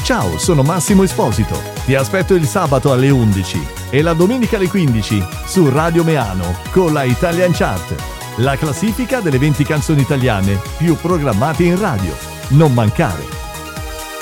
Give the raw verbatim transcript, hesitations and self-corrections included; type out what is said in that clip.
Ciao, sono Massimo Esposito. Ti aspetto il sabato alle undici e la domenica alle quindici su Radio Meano con la Italian Chart, la classifica delle venti canzoni italiane più programmate in radio. Non mancare!